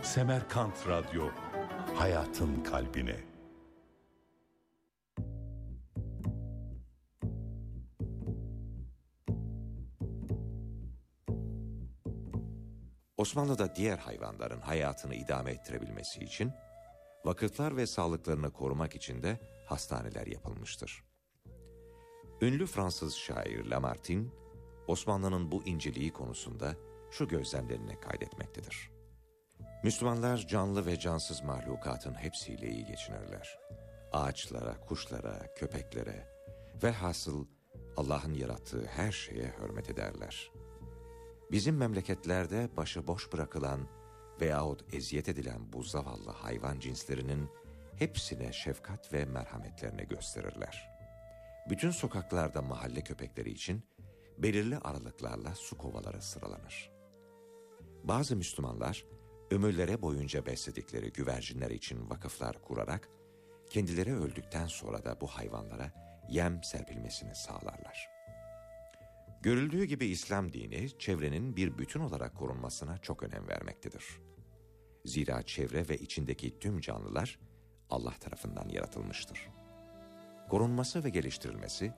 Semerkant Radyo, hayatın kalbine. Osmanlı'da diğer hayvanların hayatını idame ettirebilmesi için vakıflar ve sağlıklarını korumak için de hastaneler yapılmıştır. Ünlü Fransız şair Lamartine, Osmanlı'nın bu inceliği konusunda şu gözlemlerini kaydetmektedir. Müslümanlar canlı ve cansız mahlukatın hepsiyle iyi geçinirler. Ağaçlara, kuşlara, köpeklere velhasıl Allah'ın yarattığı her şeye hürmet ederler. Bizim memleketlerde başıboş bırakılan veyahut eziyet edilen bu zavallı hayvan cinslerinin hepsine şefkat ve merhametlerini gösterirler. Bütün sokaklarda mahalle köpekleri için belirli aralıklarla su kovaları sıralanır. Bazı Müslümanlar ömürleri boyunca besledikleri güvercinler için vakıflar kurarak kendileri öldükten sonra da bu hayvanlara yem serpilmesini sağlarlar. Görüldüğü gibi İslam dini çevrenin bir bütün olarak korunmasına çok önem vermektedir. Zira çevre ve içindeki tüm canlılar Allah tarafından yaratılmıştır. Korunması ve geliştirilmesi